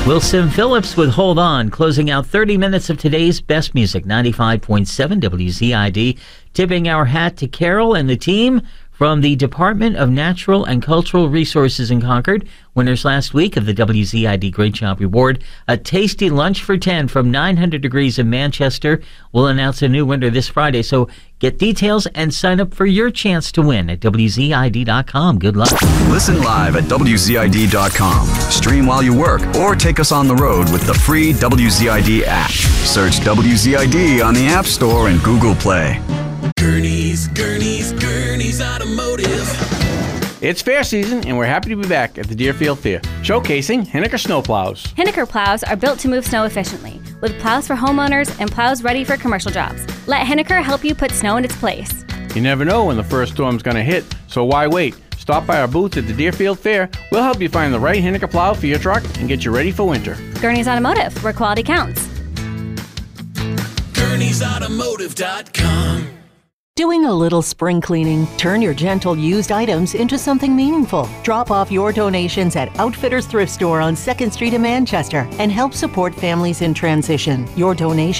Wilson Phillips with Hold On, closing out 30 minutes of today's best music, 95.7 WZID. Tipping our hat to Carol and the team from the Department of Natural and Cultural Resources in Concord. Winners last week of the WZID Great Job Reward. A tasty lunch for 10 from 900 Degrees in Manchester. We'll announce a new winner this Friday, so get details and sign up for your chance to win at WZID.com. Good luck. Listen live at WZID.com. Stream while you work or take us on the road with the free WZID app. Search WZID on the App Store and Google Play. Gurney's Automotive. It's fair season, and we're happy to be back at the Deerfield Fair, showcasing Henniker snowplows. Henniker plows are built to move snow efficiently, with plows for homeowners and plows ready for commercial jobs. Let Henniker help you put snow in its place. You never know when the first storm's going to hit, so why wait? Stop by our booth at the Deerfield Fair. We'll help you find the right Henniker plow for your truck and get you ready for winter. Gurney's Automotive, where quality counts. Gurney'sAutomotive.com. Doing a little spring cleaning? Turn your gentle used items into something meaningful. Drop off your donations at Outfitters Thrift Store on 2nd Street in Manchester and help support families in transition. Your donation